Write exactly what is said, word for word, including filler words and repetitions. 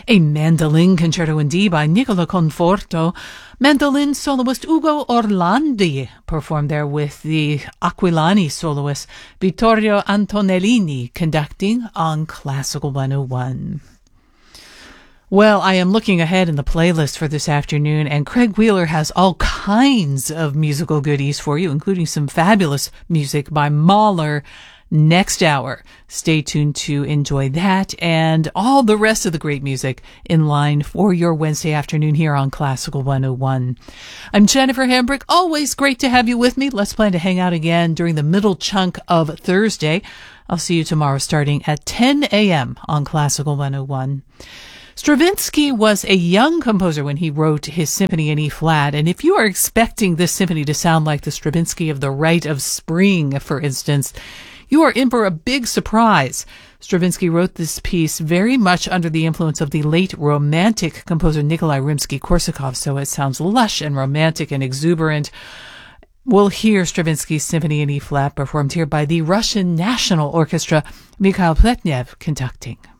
A mandolin concerto in D by Nicola Conforto. Mandolin soloist Ugo Orlandi performed there with the Aquilani soloist Vittorio Antonellini conducting on Classical one oh one. Well, I am looking ahead in the playlist for this afternoon, and Craig Wheeler has all kinds of musical goodies for you, including some fabulous music by Mahler next hour. Stay tuned to enjoy that and all the rest of the great music in line for your Wednesday afternoon here on Classical one oh one. I'm Jennifer Hambrick. Always great to have you with me. Let's plan to hang out again during the middle chunk of Thursday. I'll see you tomorrow starting at ten a.m. on Classical one oh one. Stravinsky was a young composer when he wrote his symphony in E-flat, and if you are expecting this symphony to sound like the Stravinsky of The Rite of Spring, for instance, you are in for a big surprise. Stravinsky wrote this piece very much under the influence of the late Romantic composer Nikolai Rimsky-Korsakov, so it sounds lush and romantic and exuberant. We'll hear Stravinsky's Symphony in E-flat performed here by the Russian National Orchestra, Mikhail Pletnev conducting.